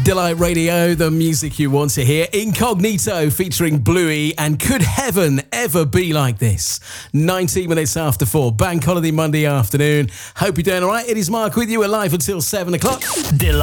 Delight Radio, the music you want to hear. Incognito featuring Bluey and Could Heaven Ever Be Like This? 19 minutes after 4, Bank Holiday Monday afternoon. Hope you're doing all right. It is Mark with you. We're live until 7 o'clock. Delight.